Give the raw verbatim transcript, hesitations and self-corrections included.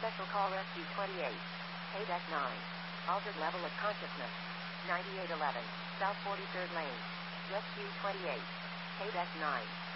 Special Call Rescue twenty-eight. Paydeck nine. Altered level of consciousness. ninety-eight eleven. South forty-third Lane. Rescue twenty-eight. Paydeck nine.